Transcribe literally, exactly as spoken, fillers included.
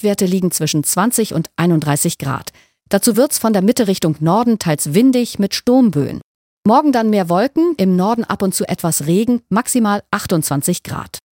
Richtwerte liegen zwischen zwanzig und einunddreißig Grad. Dazu wird's von der Mitte Richtung Norden teils windig mit Sturmböen. Morgen dann mehr Wolken, im Norden ab und zu etwas Regen, maximal achtundzwanzig Grad.